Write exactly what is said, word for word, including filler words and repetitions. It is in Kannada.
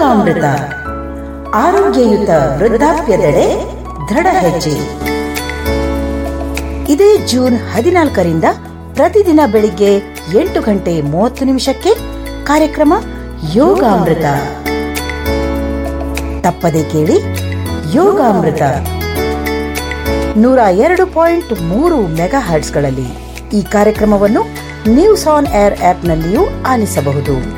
ಯೋಗಾಮೃತ ಆರೋಗ್ಯಯುತ ವೃದ್ಧಾಪ್ಯದೆಡೆ ದೃಢ ಹೆಜ್ಜೆ. ಇದೇ ಜೂನ್ ಹದಿನಾಲ್ಕರಿಂದ ಪ್ರತಿದಿನ ಬೆಳಿಗ್ಗೆ ಎಂಟು ಗಂಟೆ ಮೂವತ್ತು ನಿಮಿಷಕ್ಕೆ ಕಾರ್ಯಕ್ರಮ ಯೋಗಾಮೃತ. ತಪ್ಪದೆ ಕೇಳಿ ಯೋಗಾಮೃತ ನೂರ ಎರಡು ಪಾಯಿಂಟ್ ಮೂರು ಮೆಗಾ ಹರ್ಟ್ಸ್ಗಳಲ್ಲಿ. ಈ ಕಾರ್ಯಕ್ರಮವನ್ನು ನ್ಯೂಸ್ ಆನ್ ಏರ್ ಆಪ್ನಲ್ಲಿಯೂ ಆಲಿಸಬಹುದು.